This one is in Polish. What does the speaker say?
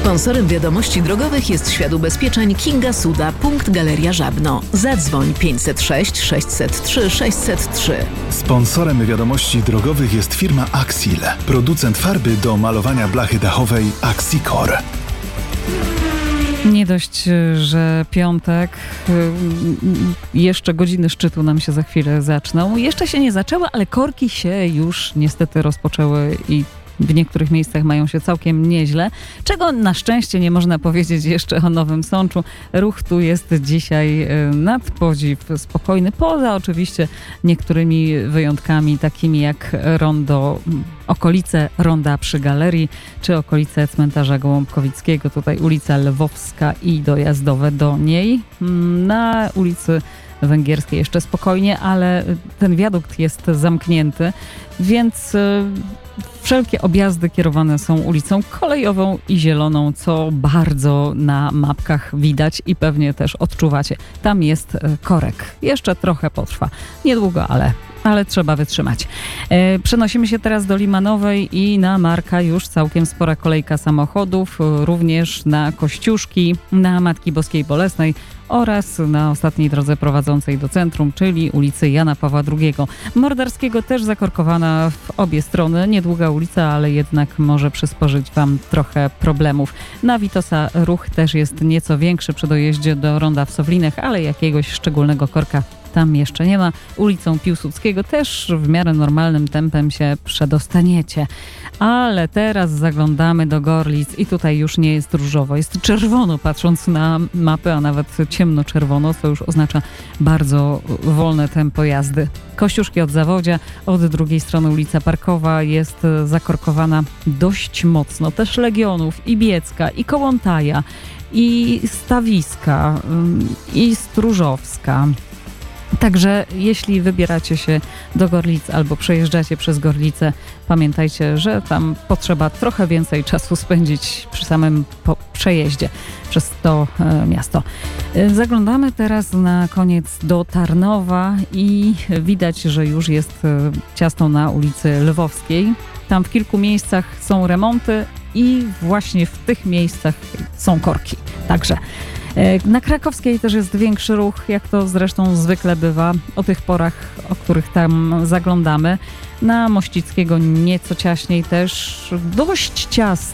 Sponsorem Wiadomości Drogowych jest Świat Ubezpieczeń Kinga Suda, punkt Galeria Żabno. Zadzwoń 506 603 603. Sponsorem Wiadomości Drogowych jest firma Axil, producent farby do malowania blachy dachowej Axicor. Nie dość, że piątek, jeszcze godziny szczytu nam się za chwilę zaczną. Jeszcze się nie zaczęły, ale korki się już niestety rozpoczęły i w niektórych miejscach mają się całkiem nieźle, czego na szczęście nie można powiedzieć jeszcze o Nowym Sączu. Ruch tu jest dzisiaj nad podziw spokojny, poza oczywiście niektórymi wyjątkami, takimi jak okolice ronda przy Galerii, czy okolice cmentarza Gołąbkowickiego, tutaj ulica Lwowska i dojazdowe do niej. Na ulicy Węgierskiej jeszcze spokojnie, ale ten wiadukt jest zamknięty, więc wszelkie objazdy kierowane są ulicą Kolejową i Zieloną, co bardzo na mapkach widać i pewnie też odczuwacie. Tam jest korek. Jeszcze trochę potrwa. Niedługo, ale trzeba wytrzymać. Przenosimy się teraz do Limanowej i na Marka już całkiem spora kolejka samochodów, również na Kościuszki, na Matki Boskiej Bolesnej oraz na ostatniej drodze prowadzącej do centrum, czyli ulicy Jana Pawła II. Mordarskiego też zakorkowana w obie strony. Niedługa ulica, ale jednak może przysporzyć Wam trochę problemów. Na Witosa ruch też jest nieco większy przy dojeździe do ronda w Sowlinach, ale jakiegoś szczególnego korka tam jeszcze nie ma. Ulicą Piłsudskiego też w miarę normalnym tempem się przedostaniecie. Ale teraz zaglądamy do Gorlic i tutaj już nie jest różowo. Jest czerwono, patrząc na mapę, a nawet ciemno-czerwono, co już oznacza bardzo wolne tempo jazdy. Kościuszki od Zawodzia, od drugiej strony ulica Parkowa jest zakorkowana dość mocno. Też Legionów, i Biecka, i Kołątaja, i Stawiska, i Stróżowska. Także jeśli wybieracie się do Gorlic albo przejeżdżacie przez Gorlice, pamiętajcie, że tam potrzeba trochę więcej czasu spędzić przy samym przejeździe przez to miasto. Zaglądamy teraz na koniec do Tarnowa i widać, że już jest ciasno na ulicy Lwowskiej. Tam w kilku miejscach są remonty i właśnie w tych miejscach są korki. Także na Krakowskiej też jest większy ruch, jak to zresztą zwykle bywa o tych porach, o których tam zaglądamy. Na Mościckiego nieco ciaśniej też, dość ciasno.